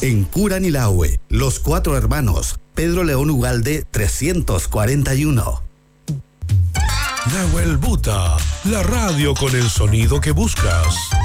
En Curanilahue, Los Cuatro Hermanos, Pedro León Ugalde 341. Nahuel Buta, la radio con el sonido que buscas.